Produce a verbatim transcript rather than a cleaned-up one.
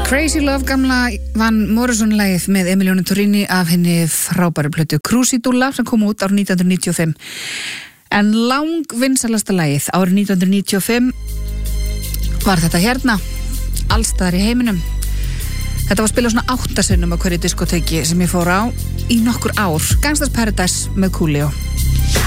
Crazy Love, gamla Van Morrison-lagið með Emilionu Torrini af henni frábæru plötu Crucidulla sem kom út árið nítján hundruð níutíu og fimm. En langvinsalasta lagið árið nítján hundruð níutíu og fimm var þetta hérna, allstaðar í heiminum. Þetta var spilað svona áttasinnum á hverju diskoteki sem ég fór á í nokkur ár. Gangsta's Paradise með Coolio.